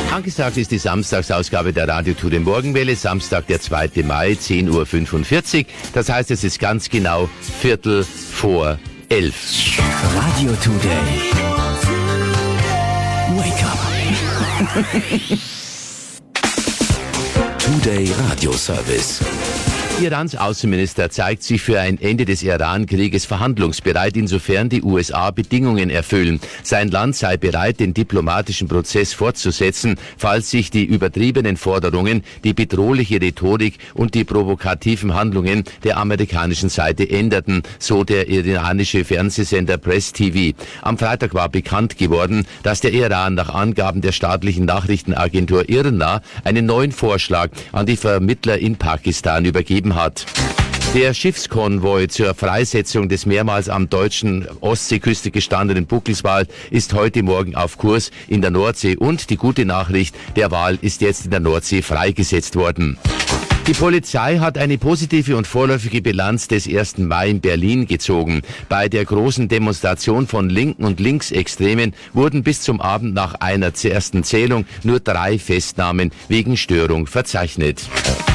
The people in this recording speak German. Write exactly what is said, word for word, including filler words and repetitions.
Angesagt ist die Samstagsausgabe der Radio-Tour der Morgenwelle, Samstag, der zweite Mai, zehn Uhr fünfundvierzig. Das heißt, es ist ganz genau Viertel vor elf. Radio Today. Wake up. Today Radio Service. Irans Außenminister zeigt sich für ein Ende des Iran-Krieges verhandlungsbereit, insofern die U S A Bedingungen erfüllen. Sein Land sei bereit, den diplomatischen Prozess fortzusetzen, falls sich die übertriebenen Forderungen, die bedrohliche Rhetorik und die provokativen Handlungen der amerikanischen Seite änderten, so der iranische Fernsehsender Press T V. Am Freitag war bekannt geworden, dass der Iran nach Angaben der staatlichen Nachrichtenagentur I R N A einen neuen Vorschlag an die Vermittler in Pakistan übergeben hat. Der Schiffskonvoi zur Freisetzung des mehrmals am deutschen Ostseeküste gestandenen Buckelswal ist heute Morgen auf Kurs in der Nordsee und die gute Nachricht, der Wal ist jetzt in der Nordsee freigesetzt worden. Die Polizei hat eine positive und vorläufige Bilanz des ersten Mai in Berlin gezogen. Bei der großen Demonstration von Linken und Linksextremen wurden bis zum Abend nach einer ersten Zählung nur drei Festnahmen wegen Störung verzeichnet.